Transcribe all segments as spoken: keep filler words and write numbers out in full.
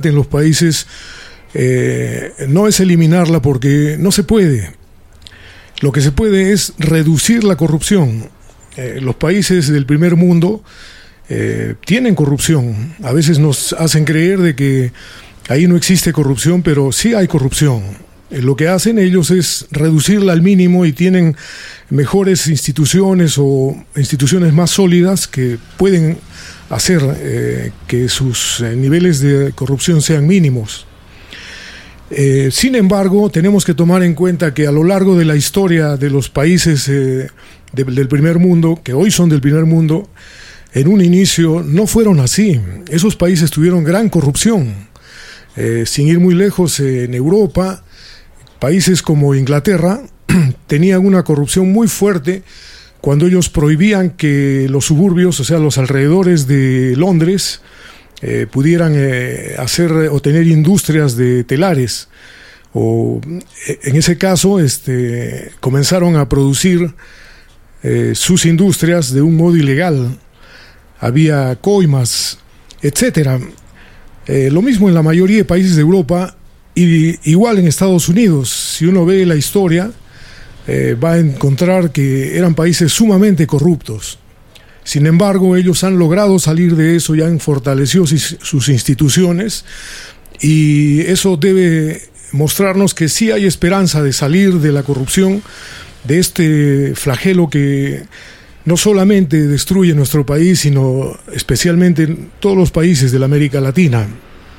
combate en los países eh, no es eliminarla, porque no se puede. Lo que se puede es reducir la corrupción. Eh, los países del primer mundo eh, tienen corrupción. A veces nos hacen creer de que ahí no existe corrupción, pero sí hay corrupción. Eh, lo que hacen ellos es reducirla al mínimo y tienen mejores instituciones o instituciones más sólidas que pueden hacer eh, que sus eh, niveles de corrupción sean mínimos. Eh, sin embargo, tenemos que tomar en cuenta que a lo largo de la historia de los países eh, de, del primer mundo, que hoy son del primer mundo, en un inicio no fueron así. Esos países tuvieron gran corrupción. Eh, sin ir muy lejos, eh, en Europa, países como Inglaterra tenían una corrupción muy fuerte cuando ellos prohibían que los suburbios, o sea, los alrededores de Londres, eh, pudieran eh, hacer o tener industrias de telares. O en ese caso, este, comenzaron a producir eh, sus industrias de un modo ilegal. Había coimas, etcétera. Eh, lo mismo en la mayoría de países de Europa y igual en Estados Unidos. Si uno ve la historia, eh, va a encontrar que eran países sumamente corruptos. Sin embargo, ellos han logrado salir de eso y han fortalecido sus, sus instituciones, y eso debe mostrarnos que sí hay esperanza de salir de la corrupción, de este flagelo que no solamente destruye nuestro país, sino especialmente en todos los países de la América Latina.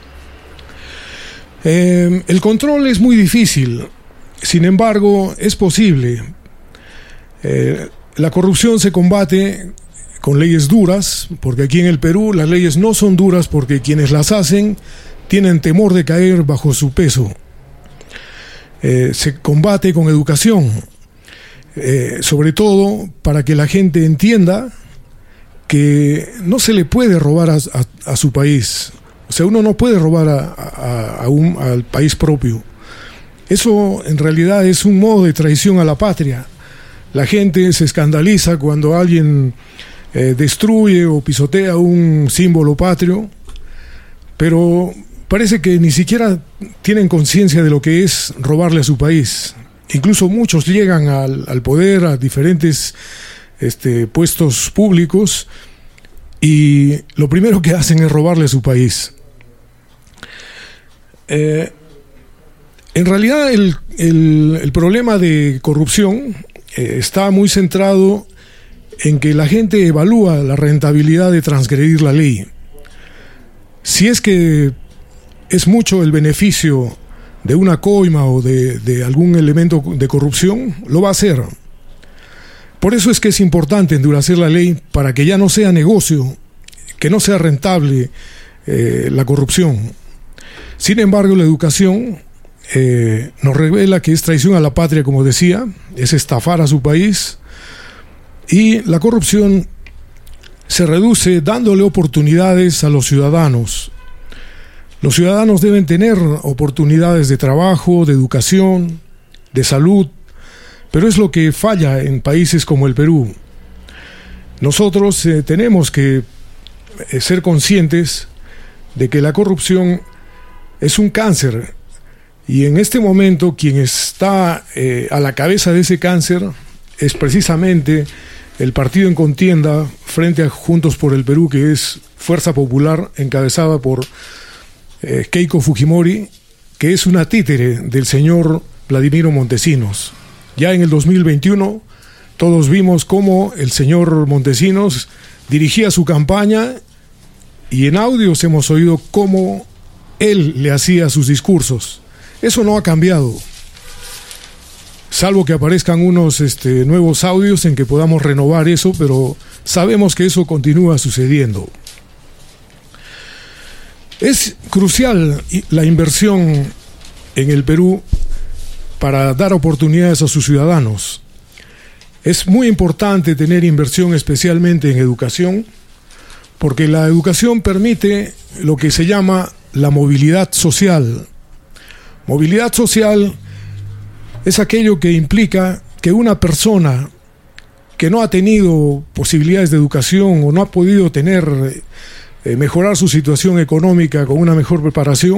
Eh, el control es muy difícil, sin embargo, es posible. Eh, la corrupción se combate con leyes duras, porque aquí en el Perú las leyes no son duras porque quienes las hacen tienen temor de caer bajo su peso. Eh, se combate con educación, eh, sobre todo para que la gente entienda que no se le puede robar a, a, a su país. O sea, uno no puede robar a, a, a un, al país propio. Eso en realidad es un modo de traición a la patria. La gente se escandaliza cuando alguien eh, destruye o pisotea un símbolo patrio, pero parece que ni siquiera tienen conciencia de lo que es robarle a su país. Incluso muchos llegan al, al poder, a diferentes este, puestos públicos, y lo primero que hacen es robarle a su país. Eh, en realidad el, el, el problema de corrupción eh, está muy centrado en que la gente evalúa la rentabilidad de transgredir la ley. Si es que es mucho el beneficio de una coima o de, de algún elemento de corrupción, lo va a hacer. Por eso es que es importante endurecer la ley para que ya no sea negocio, que no sea rentable eh, la corrupción. Sin embargo, la educación eh, nos revela que es traición a la patria, como decía, es estafar a su país, y la corrupción se reduce dándole oportunidades a los ciudadanos. Los ciudadanos deben tener oportunidades de trabajo, de educación, de salud, pero es lo que falla en países como el Perú. Nosotros eh, tenemos que eh, ser conscientes de que la corrupción es un cáncer, y en este momento quien está eh, a la cabeza de ese cáncer es precisamente el partido en contienda frente a Juntos por el Perú, que es Fuerza Popular, encabezada por eh, Keiko Fujimori, que es una títere del señor Vladimiro Montesinos. Ya en el dos mil veintiuno todos vimos cómo el señor Montesinos dirigía su campaña, y en audios hemos oído cómo él le hacía sus discursos. Eso no ha cambiado, salvo que aparezcan unos este, nuevos audios en que podamos renovar eso, pero sabemos que eso continúa sucediendo. Es crucial la inversión en el Perú para dar oportunidades a sus ciudadanos. Es muy importante tener inversión especialmente en educación, porque la educación permite lo que se llama la movilidad social. Movilidad social es aquello que implica que una persona que no ha tenido posibilidades de educación o no ha podido tener, eh, mejorar su situación económica con una mejor preparación,